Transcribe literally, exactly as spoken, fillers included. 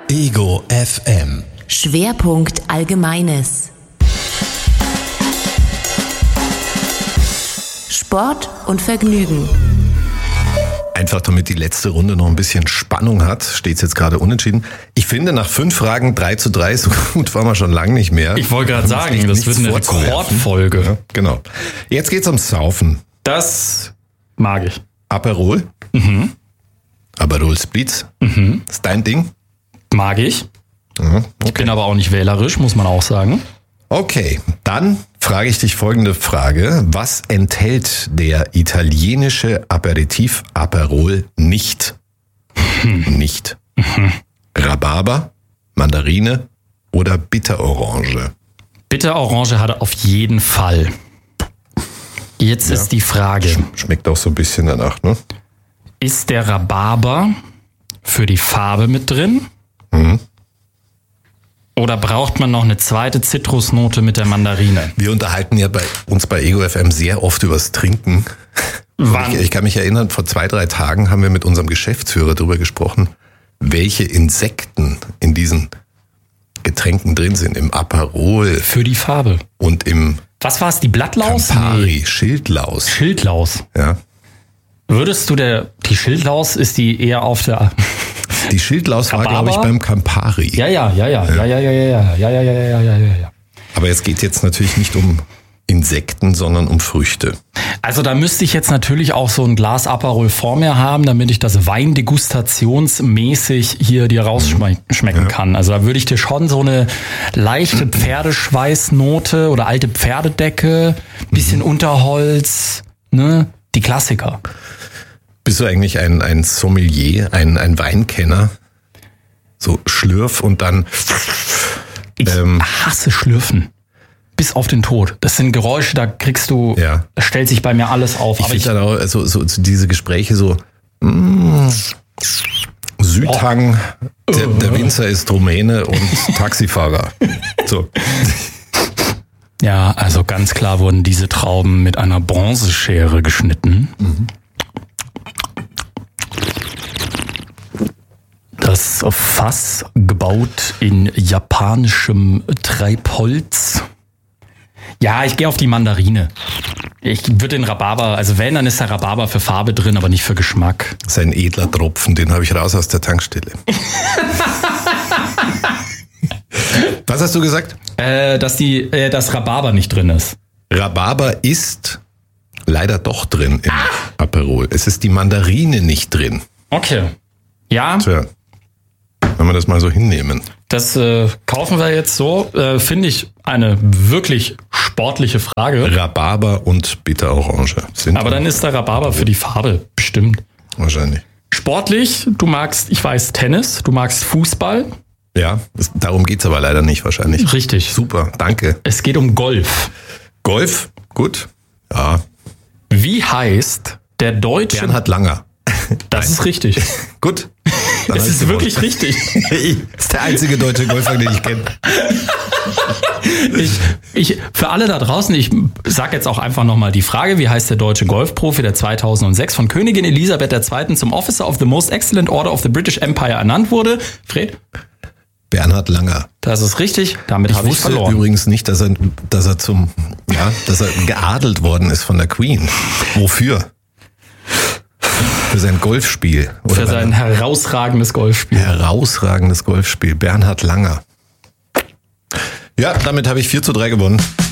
Ego F M. Schwerpunkt Allgemeines. Sport und Vergnügen. Einfach damit die letzte Runde noch ein bisschen Spannung hat, steht es jetzt gerade unentschieden. Ich finde, nach fünf Fragen drei zu drei, so gut waren wir schon lange nicht mehr. Ich wollte gerade sagen, das wird eine Rekordfolge. Ja, genau. Jetzt geht's ums Saufen. Das mag ich. Aperol. Mhm. Aperol Spritz. Mhm. Ist dein Ding? Mag ich. Mhm. Okay. Ich bin aber auch nicht wählerisch, muss man auch sagen. Okay, dann frage ich dich folgende Frage. Was enthält der italienische Aperitif Aperol nicht? Hm. Nicht. Mhm. Rhabarber, Mandarine oder Bitterorange? Bitterorange hat er auf jeden Fall. Jetzt ja. ist die Frage. Schmeckt auch so ein bisschen danach, ne? Ist der Rhabarber für die Farbe mit drin? Mhm. Oder braucht man noch eine zweite Zitrusnote mit der Mandarine? Wir unterhalten ja bei uns bei Ego F M sehr oft übers Trinken. Wann? Ich, ich kann mich erinnern, vor zwei, drei Tagen haben wir mit unserem Geschäftsführer darüber gesprochen, welche Insekten in diesen Getränken drin sind. Im Aperol. Für die Farbe. Und im Was war es, die Blattlaus? Campari, nee. Schildlaus. Schildlaus. Ja. Würdest du der, die Schildlaus, ist die eher auf der... Die Schildlaus war, glaube ich, beim Campari. Ja, ja, ja, ja, ja, ja, ja, ja, ja, ja, ja, ja, ja, ja. Aber es geht jetzt natürlich nicht um Insekten, sondern um Früchte. Also da müsste ich jetzt natürlich auch so ein Glas Aperol vor mir haben, damit ich das weindegustationsmäßig hier dir rausschmecken ja. kann. Also da würde ich dir schon so eine leichte Pferdeschweißnote oder alte Pferdedecke, bisschen mhm. Unterholz, ne, die Klassiker. Bist du eigentlich ein, ein Sommelier, ein, ein Weinkenner? So Schlürf und dann... Ich ähm, hasse Schlürfen. Bis auf den Tod. Das sind Geräusche, da kriegst du... Ja. Da stellt sich bei mir alles auf. Ich finde dann auch so, so, so diese Gespräche so... Mm, Südhang, oh. der, der Winzer ist Rumäne und Taxifahrer. So. Ja, also ganz klar wurden diese Trauben mit einer Bronzeschere geschnitten. Mhm. Das Fass gebaut in japanischem Treibholz. Ja, ich gehe auf die Mandarine. Ich würde den Rhabarber, also wenn, dann ist der Rhabarber für Farbe drin, aber nicht für Geschmack. Das ist ein edler Tropfen, den habe ich raus aus der Tankstelle. Was hast du gesagt? Äh, dass die, äh, das Rhabarber nicht drin ist. Rhabarber ist leider doch drin im ah. Aperol. Es ist die Mandarine nicht drin. Okay. Ja. Tja. Wenn wir das mal so hinnehmen. Das äh, kaufen wir jetzt so. Äh, Finde ich eine wirklich sportliche Frage. Rhabarber und Bitterorange sind. Aber dann ist der Rhabarber für die Farbe bestimmt. Wahrscheinlich. Sportlich, du magst, ich weiß, Tennis, du magst Fußball. Ja, das, darum geht's aber leider nicht wahrscheinlich. Richtig. Super, danke. Es geht um Golf. Golf? Gut. Ja. Wie heißt der deutsche... Bernhard Langer. Das Nein. ist richtig. Gut. Es ist wirklich richtig. Das ist der einzige deutsche Golfer, den ich kenne. Ich, ich, für alle da draußen, ich sage jetzt auch einfach nochmal die Frage, wie heißt der deutsche Golfprofi, der zweitausendsechs von Königin Elisabeth der Zweiten zum Officer of the Most Excellent Order of the British Empire ernannt wurde? Fred? Bernhard Langer. Das ist richtig, damit habe ich verloren. Ich wusste übrigens nicht, dass er, dass er zum, ja, dass er geadelt worden ist von der Queen. Wofür? Für sein Golfspiel. Oder für sein herausragendes Golfspiel. Herausragendes Golfspiel. Bernhard Langer. Ja, damit habe ich vier zu drei gewonnen.